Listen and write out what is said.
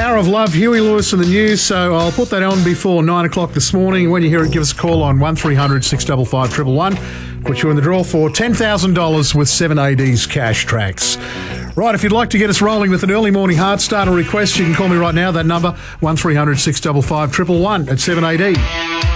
Power of Love, Huey Lewis and the News. So I'll put that on before 9 o'clock this morning. When you hear it, give us a call on 1300 655 111. Put you in the draw for $10,000 with 7AD's Cash Tracks. Right, if you'd like to get us rolling with an early morning heart starter request, you can call me right now. That number, 1300 655 111 at 7AD.